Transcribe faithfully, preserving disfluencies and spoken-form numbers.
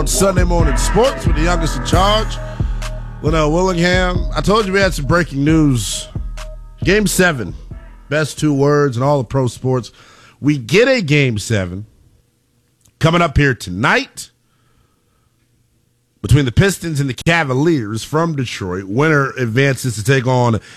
Sunday Morning Sports with the youngest in charge, Linnell Willingham. I told you we had some breaking news. Game seven, best two words in all of pro sports. We get a game seven coming up here tonight between the Pistons and the Cavaliers from Detroit. Winner advances to take on